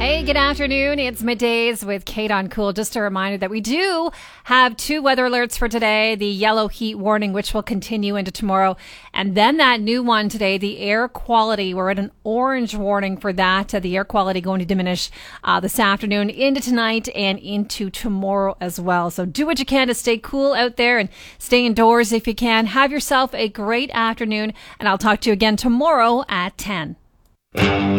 Hey, good afternoon. It's Middays with Kate on Cool. Just a reminder that we do have 2 weather alerts for today. The yellow heat warning, which will continue into tomorrow. And then that new one today, the air quality. We're at an orange warning for that. The air quality going to diminish this afternoon into tonight and into tomorrow as well. So do what you can to stay cool out there and stay indoors if you can. Have yourself a great afternoon. And I'll talk to you again tomorrow at 10.